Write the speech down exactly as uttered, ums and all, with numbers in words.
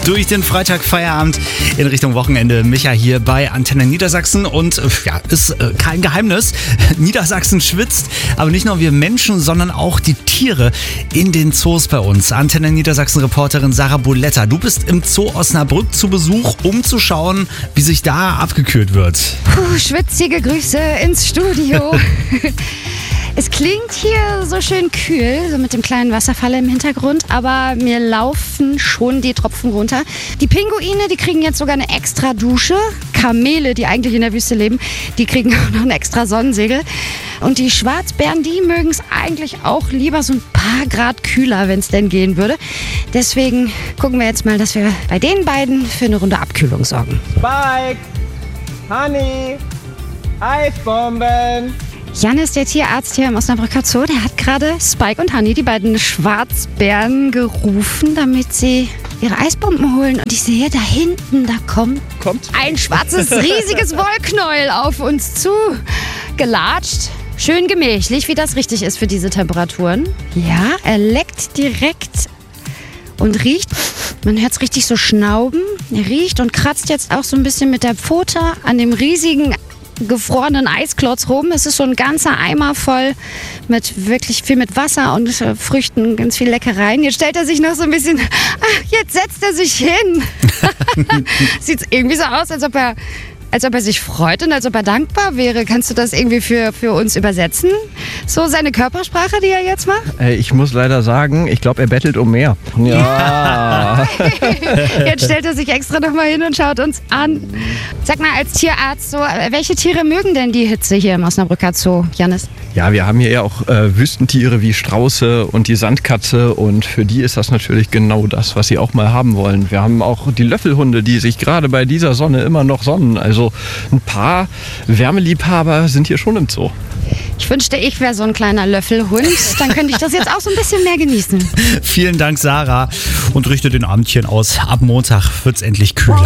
durch den Freitagfeierabend in Richtung Wochenende. Micha hier bei Antenne Niedersachsen und ja, ist äh, kein Geheimnis. Niedersachsen schwitzt, aber nicht nur wir Menschen, sondern auch die Tiere in den Zoos bei uns. Antenne Niedersachsen-Reporterin Sarah Boletta, du bist im Zoo Osnabrück zu Besuch, um zu schauen, wie sich da abgekühlt wird. Puh, schwitzige Grüße ins Studio. Es klingt hier so schön kühl, so mit dem kleinen Wasserfall im Hintergrund, aber mir laufen schon die Tropfen runter. Die Pinguine, die kriegen jetzt sogar eine extra Dusche. Kamele, die eigentlich in der Wüste leben, die kriegen auch noch ein extra Sonnensegel. Und die Schwarzbären, die mögen es eigentlich auch lieber so ein paar Grad kühler, wenn es denn gehen würde. Deswegen gucken wir jetzt mal, dass wir bei den beiden für eine Runde Abkühlung sorgen. Spike, Honey, Eisbomben. Jan ist der Tierarzt hier im Osnabrücker Zoo. Der hat gerade Spike und Honey, die beiden Schwarzbären, gerufen, damit sie ihre Eisbomben holen. Und ich sehe da hinten, da kommt, Kommt? ein schwarzes, riesiges Wollknäuel auf uns zu gelatscht. Schön gemächlich, wie das richtig ist für diese Temperaturen. Ja, er leckt direkt und riecht. Man hört es richtig so schnauben. Er riecht und kratzt jetzt auch so ein bisschen mit der Pfote an dem riesigen gefrorenen Eisklotz rum. Es ist so ein ganzer Eimer voll mit wirklich viel mit Wasser und äh, Früchten, ganz viel Leckereien. Jetzt stellt er sich noch so ein bisschen, ach, jetzt setzt er sich hin. Sieht irgendwie so aus, als ob er als ob er sich freut und als ob er dankbar wäre. Kannst du das irgendwie für, für uns übersetzen? So seine Körpersprache, die er jetzt macht? Äh, ich muss leider sagen, ich glaube, er bettelt um mehr. Ja. Jetzt stellt er sich extra nochmal hin und schaut uns an. Sag mal, als Tierarzt, so, welche Tiere mögen denn die Hitze hier im Osnabrücker Zoo, Jannis? Ja, wir haben hier ja auch äh, Wüstentiere wie Strauße und die Sandkatze und für die ist das natürlich genau das, was sie auch mal haben wollen. Wir haben auch die Löffelhunde, die sich gerade bei dieser Sonne immer noch sonnen. Also ein paar Wärmeliebhaber sind hier schon im Zoo. Ich wünschte, ich wäre so ein kleiner Löffelhund. Dann könnte ich das jetzt auch so ein bisschen mehr genießen. Vielen Dank, Sarah. Und richte den Abendchen aus. Ab Montag wird es endlich kühler.